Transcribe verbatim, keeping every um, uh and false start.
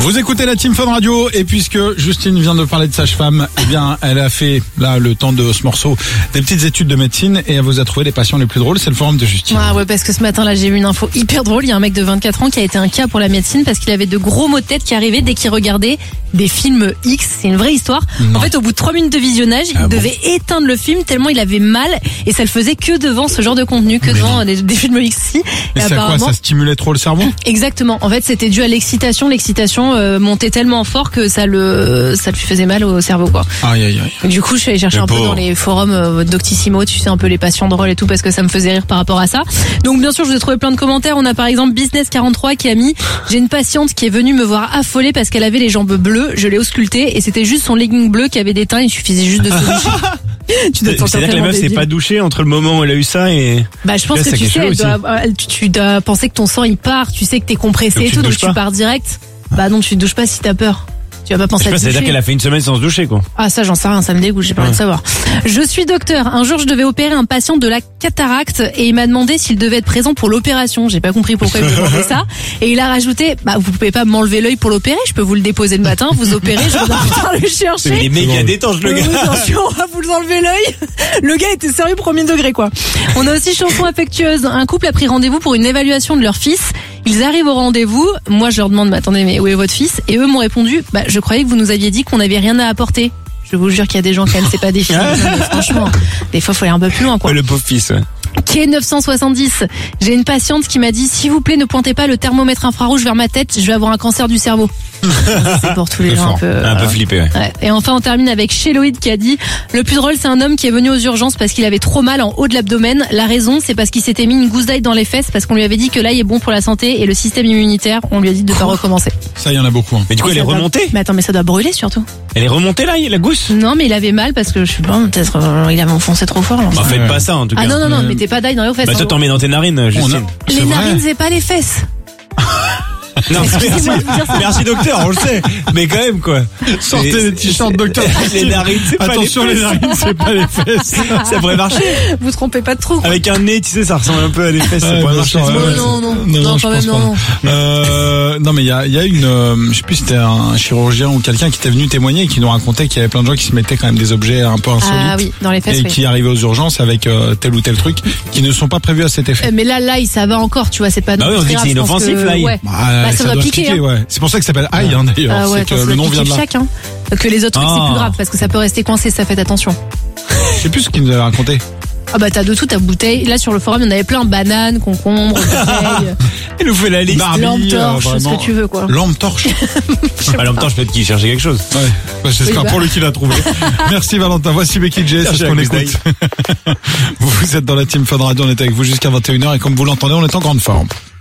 Vous écoutez la Team Fun Radio et puisque Justine vient de parler de sage-femme, eh bien, elle a fait, là, le temps de ce morceau, des petites études de médecine et elle vous a trouvé les patients les plus drôles. C'est le forum de Justine. Ah ouais, parce que ce matin, là, j'ai eu une info hyper drôle. Il y a un mec de vingt-quatre ans qui a été un cas pour la médecine parce qu'il avait de gros maux de tête qui arrivaient dès qu'il regardait des films X. C'est une vraie histoire. Non. En fait, au bout de trois minutes de visionnage, ah il bon devait éteindre le film tellement il avait mal et ça le faisait que devant ce genre de contenu, que Mais devant des, des films X. Si. Et, et c'est quoi? Ça stimulait trop le cerveau? Exactement. En fait, c'était dû à l'excitation. L'excitation euh, montait tellement fort que ça le, ça lui faisait mal au cerveau, quoi. Aïe, aïe, aïe. Du coup, je suis allée chercher un peu dans les forums euh, Doctissimo, tu sais, un peu les patients drôles et tout, parce que ça me faisait rire par rapport à ça. Donc, bien sûr, je vous ai trouvé plein de commentaires. On a par exemple Business quarante-trois qui a mis: j'ai une patiente qui est venue me voir affolée parce qu'elle avait les jambes bleues. Je l'ai auscultée et c'était juste son legging bleu qui avait des teintes. Il suffisait juste de se doucher. Tu dois te sentir. C'est-à-dire que la meuf s'est pas douchée entre le moment où elle a eu ça et. Bah, je pense là, que tu sais, elle doit, elle, tu, tu dois penser que ton sang il part. Tu sais que t'es compressé donc et tout, donc tu pars direct. Bah non, tu te douches pas si t'as peur. Tu vas pas penser à te doucher. C'est-à-dire qu'elle a fait une semaine sans se doucher, quoi. Ah, ça, j'en sais rien, ça me dégoûte, j'ai pas envie ouais. de savoir. Je suis docteur. Un jour, je devais opérer un patient de la cataracte et il m'a demandé s'il devait être présent pour l'opération. J'ai pas compris pourquoi il me demandait ça. Et il a rajouté: bah, vous pouvez pas m'enlever l'œil pour l'opérer, je peux vous le déposer le matin, vous opérez, je reviens plus tard le chercher. Il est méga détanche, le gars. Attention, on va vous enlever l'œil. Le gars était sérieux premier degré, quoi. On a aussi chanson affectueuse. Un couple a pris rendez-vous pour une évaluation de leur fils. Ils arrivent au rendez-vous. Moi, je leur demande: mais attendez, mais où est votre fils? Et eux m'ont répondu: bah, je croyais que vous nous aviez dit qu'on n'avait rien à apporter. Je vous jure qu'il y a des gens quand même, c'est pas des filles. Mais franchement, des fois, faut aller un peu plus loin, quoi. Ouais, le pauvre fils, ouais. K neuf cent soixante-dix. J'ai une patiente qui m'a dit: s'il vous plaît, ne pointez pas le thermomètre infrarouge vers ma tête, je vais avoir un cancer du cerveau. C'est pour tous les gens un peu, un peu flippé, ouais. ouais. Et enfin, on termine avec Chéloïd qui a dit: le plus drôle, c'est un homme qui est venu aux urgences parce qu'il avait trop mal en haut de l'abdomen. La raison, c'est parce qu'il s'était mis une gousse d'ail dans les fesses parce qu'on lui avait dit que l'ail est bon pour la santé et le système immunitaire. On lui a dit de ne pas recommencer. Ça, il y en a beaucoup. Hein. Mais du coup, elle est remontée. Doit... Mais attends, mais ça doit brûler surtout. Elle est remontée là, la gousse? Non, mais il avait mal parce que je suis bon, peut-être euh, il avait enfoncé trop fort. Là, bah, faites pas ça en tout cas. Ah non, non, non, mettez pas d'ail dans les fesses. Bah, toi, t'en mets dans tes narines, Justine. Les vrai. narines, c'est pas les fesses. Non, merci, merci docteur, on le sait. Mais quand même, quoi. Sortez les t-shirts docteur. Les narines, c'est pas les fesses. Attention, les narines, c'est pas les fesses. Ça pourrait marcher. Vous trompez pas de trop, quoi. Avec un nez, tu sais, ça ressemble un peu à des fesses. Ouais, ça pourrait marcher. Non, non, non, non, non, quand même, non, non. Euh, non, mais il y a, il y a une, euh, je sais plus si c'était un chirurgien ou quelqu'un qui était venu témoigner et qui nous racontait qu'il y avait plein de gens qui se mettaient quand même des objets un peu insolites. Ah oui, dans les fesses, et oui. qui arrivaient aux urgences avec euh, tel ou tel truc qui ne sont pas prévus à cet effet. Mais là, là, ça va encore, tu vois, c'est pas. Bah oui, on dit que c'est inoffensif, là. Ouais. Bah, bah, ça, ça doit piquer. Ouais. C'est pour ça que ça s'appelle aïe, hein, d'ailleurs. Ah ouais, c'est attends, que le nom vient de là. Chaque, hein. Que les autres trucs, ah. c'est plus grave parce que ça peut rester coincé, ça, faites attention. Je sais plus ce qu'il nous avait raconté. Ah bah t'as de tout, t'as bouteille. Là sur le forum, il y en avait plein: bananes, concombres, bouteilles. Il nous fait la liste. Lampe torche, euh, ce que tu veux, quoi. Lampe torche. Ah, lampe torche, peut-être qu'il cherchait quelque chose. Ouais. Bah, j'espère oui, bah. pour lui qu'il a trouvé. Merci Valentin. Voici Becky J, c'est ce qu'on écoute. Vous êtes dans la Team Fun Radio, on est avec vous jusqu'à vingt et une heures et comme vous l'entendez, on est en grande forme.